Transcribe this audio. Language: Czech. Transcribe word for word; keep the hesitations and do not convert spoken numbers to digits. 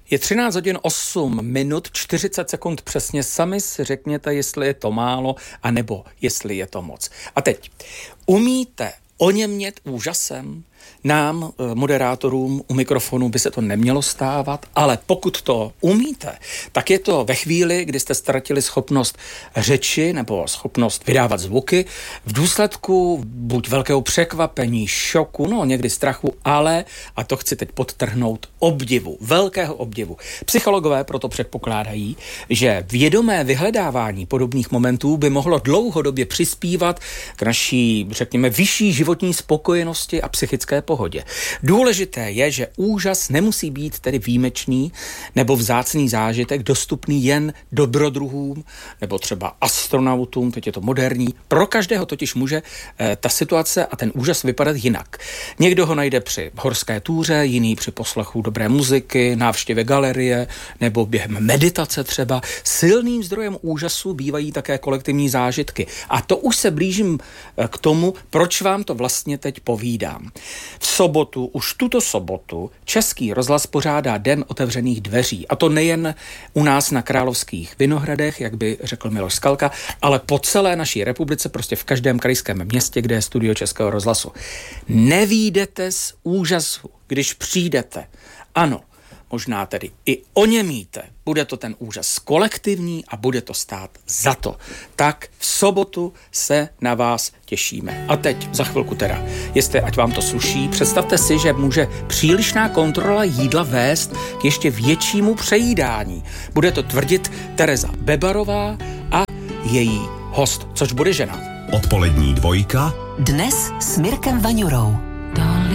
Je třináct hodin osm minut čtyřicet sekund přesně. Sami si řekněte, jestli je to málo, anebo jestli je to moc. A teď, umíte oněmět úžasem? Nám, moderátorům u mikrofonu, by se to nemělo stávat, ale pokud to umíte, tak je to ve chvíli, kdy jste ztratili schopnost řeči nebo schopnost vydávat zvuky v důsledku buď velkého překvapení, šoku, no někdy strachu, ale, a to chci teď podtrhnout, obdivu, velkého obdivu. Psychologové proto předpokládají, že vědomé vyhledávání podobných momentů by mohlo dlouhodobě přispívat k naší, řekněme, vyšší životní spokojenosti a psychické pohodě. Důležité je, že úžas nemusí být tedy výjimečný nebo vzácný zážitek dostupný jen dobrodruhům nebo třeba astronautům, teď je to moderní. Pro každého totiž může eh, ta situace a ten úžas vypadat jinak. Někdo ho najde při horské túře, jiný při poslechu dobré muziky, návštěvě galerie nebo během meditace třeba. Silným zdrojem úžasu bývají také kolektivní zážitky. A to už se blížím eh, k tomu, proč vám to vlastně teď povídám. V sobotu, už tuto sobotu, Český rozhlas pořádá Den otevřených dveří. A to nejen u nás na Královských Vinohradech, jak by řekl Miloš Skalka, ale po celé naší republice, prostě v každém krajském městě, kde je studio Českého rozhlasu. Nevídete z úžasu, když přijdete. Ano, možná tedy i oněmíte. Bude to ten úžas kolektivní a bude to stát za to. Tak v sobotu se na vás těšíme. A teď za chvilku teda, jestli ať vám to sluší, představte si, že může přílišná kontrola jídla vést k ještě většímu přejídání. Bude to tvrdit Tereza Bebarová a její host, což bude žena. Odpolední dvojka. Dnes s Mirkem Vaňurou.